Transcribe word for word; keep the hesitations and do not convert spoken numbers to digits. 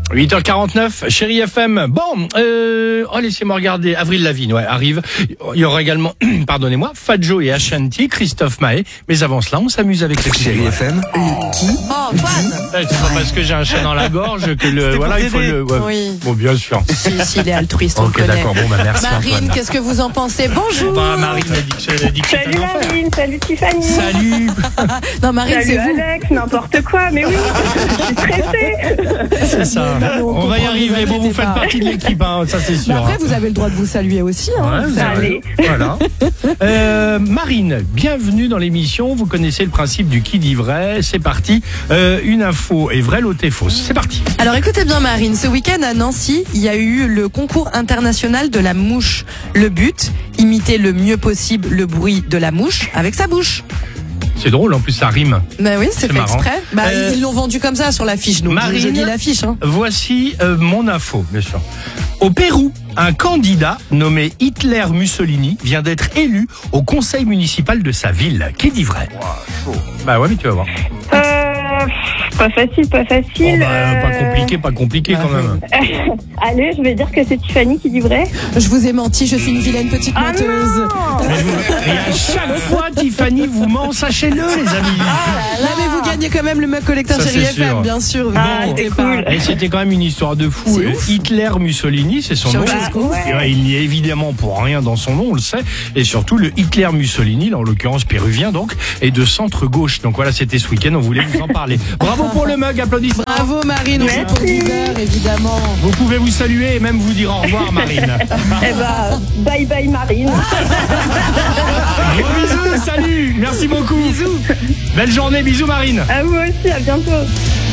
huit heures quarante-neuf, Chérie F M. Bon, euh, oh, laissez-moi regarder. Avril Lavigne, ouais, arrive. Il y aura également, pardonnez-moi, Fadjo et Ashanti, Christophe Maé. Mais avant cela, on s'amuse avec les Chérie F M. Le qui Oh, Antoine. C'est pas parce que j'ai un chat dans la gorge que le, voilà, il faut le, ouais. Oui. Bon, bien sûr. Si, si, il est altruiste, on Ok, le connaît. d'accord, bon, bah, merci, Marine, Antoine. qu'est-ce que vous en pensez? Bonjour. Bah, Marine m'a dit que j'avais dit que c'était Salut un enfer. Marine, salut Tiffany. Salut. Non, Marine, Salut c'est vous. Alex, n'importe quoi, mais oui, je suis stressée. C'est ça. non, on On va y comprend, arriver. vous Bon, vous inquiétez faites pas. partie de l'équipe, hein, ça c'est sûr. Mais après, vous avez le droit de vous saluer aussi. Hein. Ouais, vous avez- Allez. Voilà. Euh, Marine, bienvenue dans l'émission. Vous connaissez le principe du qui dit vrai. C'est parti. Euh, une info est vraie, l'autre est fausse. C'est parti. Alors écoutez bien Marine, ce week-end à Nancy, il y a eu le concours international de la mouche. Le but, imiter le mieux possible le bruit de la mouche avec sa bouche. C'est drôle, en plus ça rime. Bah oui, c'est C'est fait marrant. exprès. Bah, Euh, ils l'ont vendu comme ça sur l'affiche, donc Marine, je dis l'affiche. Hein. Voici euh, mon info, bien sûr. Au Pérou, un candidat nommé Hitler Mussolini vient d'être élu au conseil municipal de sa ville. Qui dit vrai? Bah ouais, mais tu vas voir. Euh, pas facile, pas Bon, facile. bah, euh, Pas compliqué, pas compliqué quand même. Allez, je vais dire que c'est Tiffany qui dit vrai. Je vous ai menti, je suis une vilaine petite Ah menteuse. non. Mais vous- et à chaque fois, Tiffany vous ment, sachez-le, les amis. Là, mais vous gagnez quand même le mug collecteur Ça, Chérie c'est F M, sûr. bien sûr. vous Ah, inquiétez c'est pas. cool. Et c'était quand même une histoire de fou. C'est Euh, ouf. Hitler Mussolini, c'est son nom. Ceausescu. Bah, ouais. Et il n'y est évidemment pour rien dans son nom, on le sait. Et surtout, le Hitler Mussolini, là, en l'occurrence péruvien, donc, est de centre-gauche. Donc voilà, c'était ce week-end, on voulait vous en parler. Bravo pour le mug, applaudissements. Bravo Marine, on joue pour du beurre, évidemment. Vous pouvez vous saluer et même vous dire au revoir, Marine. Eh ben, bye bye Marine. Gros bisous, salut, merci beaucoup. Bisous. Belle journée, bisous, Marine. À vous aussi, à bientôt.